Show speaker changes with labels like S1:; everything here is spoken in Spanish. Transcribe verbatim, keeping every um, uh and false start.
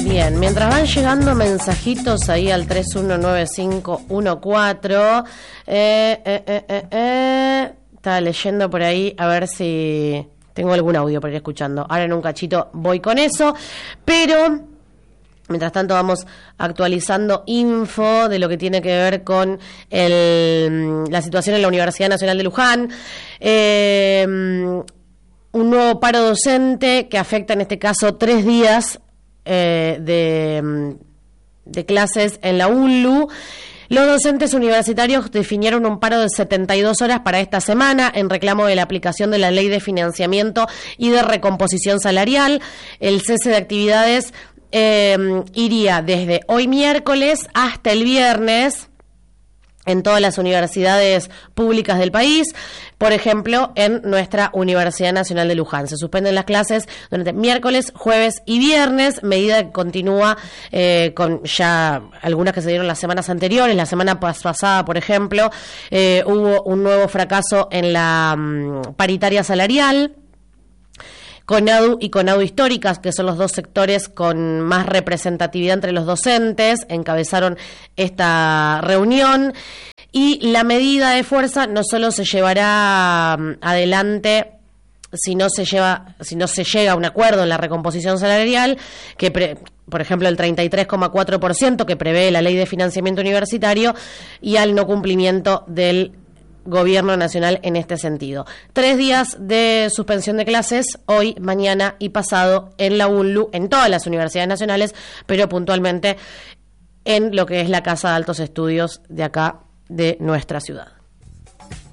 S1: Bien, mientras van llegando mensajitos ahí al tres uno nueve cinco uno cuatro, eh, eh, eh, eh, eh, estaba leyendo por ahí a ver si tengo algún audio para ir escuchando. Ahora en un cachito voy con eso, pero mientras tanto vamos actualizando info de lo que tiene que ver con el, la situación en la Universidad Nacional de Luján. Eh, un nuevo paro docente que afecta en este caso tres días eh, de, de clases en la U N L U. Los docentes universitarios definieron un paro de setenta y dos horas para esta semana en reclamo de la aplicación de la Ley de Financiamiento y de Recomposición Salarial. El cese de actividades eh, iría desde hoy miércoles hasta el viernes en todas las universidades públicas del país. Por ejemplo, en nuestra Universidad Nacional de Luján se suspenden las clases durante miércoles, jueves y viernes, medida que continúa eh, con ya algunas que se dieron las semanas anteriores. La semana pas- pasada, por ejemplo, eh, hubo un nuevo fracaso en la um, paritaria salarial. CONADU y CONADU Históricas, que son los dos sectores con más representatividad entre los docentes, encabezaron esta reunión, y la medida de fuerza no solo se llevará adelante si no se lleva, si no se llega a un acuerdo en la recomposición salarial, que pre, por ejemplo el treinta y tres coma cuatro por ciento que prevé la Ley de Financiamiento Universitario, y al no cumplimiento del Gobierno Nacional en este sentido. Tres días de suspensión de clases, hoy, mañana y pasado, en la U N L U, en todas las universidades nacionales, pero puntualmente en lo que es la Casa de Altos Estudios de acá, de nuestra ciudad.